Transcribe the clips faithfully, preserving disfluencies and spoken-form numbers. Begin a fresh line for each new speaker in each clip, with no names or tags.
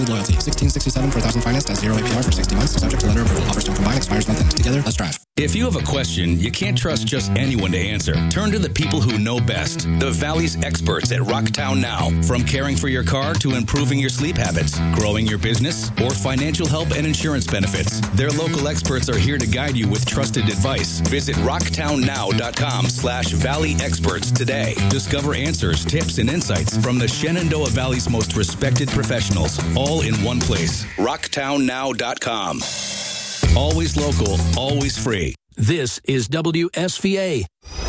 Loyalty. sixteen sixty-seven per thousand financed at zero A P R for sixty months. Subject to lender approval. Offers to combine expires month end. Together, let's drive.
If you have a question, you can't trust just anyone to answer. Turn to the people who know best. The Valley's experts at Rocktown Now. From caring for your car to improving your sleep habits, growing your business, or financial help and insurance benefits. Their local experts are here to guide you with trusted advice. Visit rocktownnow.com slash Valley Experts today. Discover answers, tips, and insights from the Shenandoah Valley's most respected professionals, all in one place. rocktown now dot com. Always local, always free.
This is W S V A.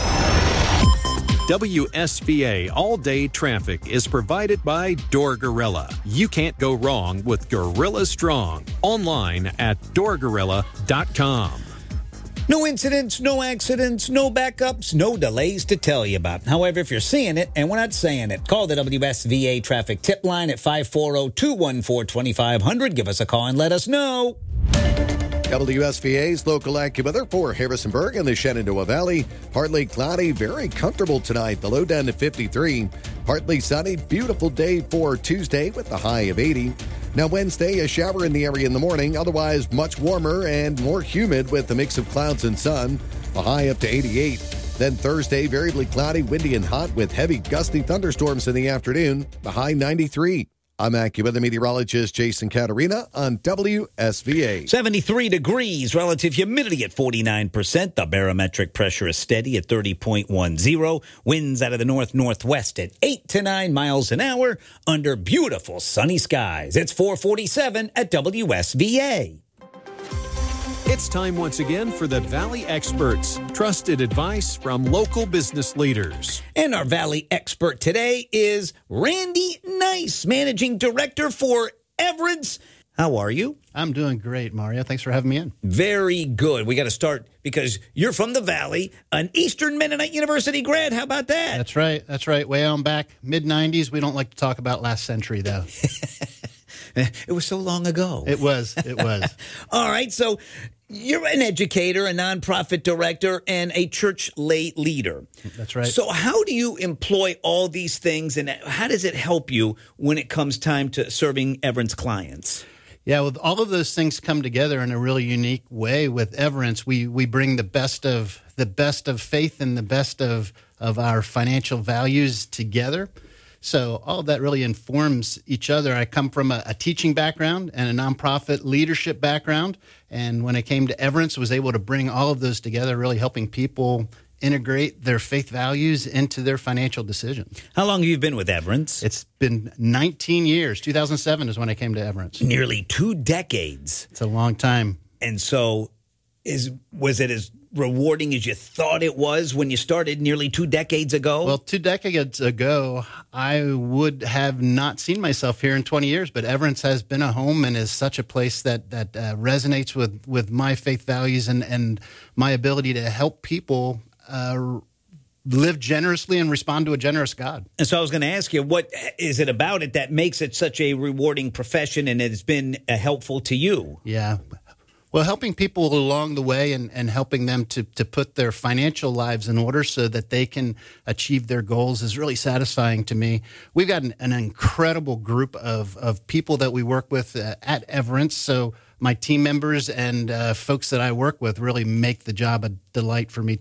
W S V A all-day traffic is provided by Door Gorilla. You can't go wrong with Gorilla Strong. Online at door gorilla dot com.
No incidents, no accidents, no backups, no delays to tell you about. However, if you're seeing it and we're not saying it, call the W S V A traffic tip line at five four zero, two one four, two five zero zero. Give us a call and let us know.
W S V A's local AccuWeather for Harrisonburg and the Shenandoah Valley. Partly cloudy, very comfortable tonight. The low down to fifty-three. Partly sunny, beautiful day for Tuesday with the high of eighty. Now Wednesday, a shower in the area in the morning. Otherwise, much warmer and more humid with a mix of clouds and sun. A high up to eighty-eight. Then Thursday, variably cloudy, windy and hot with heavy gusty thunderstorms in the afternoon. The high ninety-three. I'm AccuWeather meteorologist Jason Caterina on W S V A.
seventy-three degrees, relative humidity at forty-nine percent. The barometric pressure is steady at thirty point one zero. Winds out of the north-northwest at eight to nine miles an hour under beautiful sunny skies. It's four forty-seven at W S V A.
It's time once again for the Valley Experts. Trusted advice from local business leaders.
And our Valley expert today is Randy Nice, Managing Director for Everence. How are you?
I'm doing great, Mario. Thanks for having me in.
Very good. We got to start because you're from the Valley, an Eastern Mennonite University grad. How about that?
That's right. That's right. Way on back, mid nineties. We don't like to talk about last century, though.
It was so long ago.
It was. It was.
All right. So you're an educator, a nonprofit director, and a church lay leader.
That's right.
So how do you employ all these things, and how does it help you when it comes time to serving Everence clients?
Yeah, well, all of those things come together in a really unique way with Everence. We we bring the best of the best of faith and the best of of our financial values together. So all of that really informs each other. I come from a, a teaching background and a nonprofit leadership background. And when I came to Everence, was able to bring all of those together, really helping people integrate their faith values into their financial decisions.
How long have you been with Everence?
It's been nineteen years. two thousand seven is when I came to Everence.
Nearly two decades.
It's a long time.
And so is was it as rewarding as you thought it was when you started nearly two decades ago?
Well, two decades ago, I would have not seen myself here in twenty years, but Everence has been a home and is such a place that that uh, resonates with, with my faith values and, and my ability to help people uh, live generously and respond to a generous God.
And so I was going to ask you, what is it about it that makes it such a rewarding profession and it's been uh, helpful to you?
Yeah. Well, helping people along the way and, and helping them to, to put their financial lives in order so that they can achieve their goals is really satisfying to me. We've got an, an incredible group of, of people that we work with uh, at Everence. So my team members and uh, folks that I work with really make the job a delight for me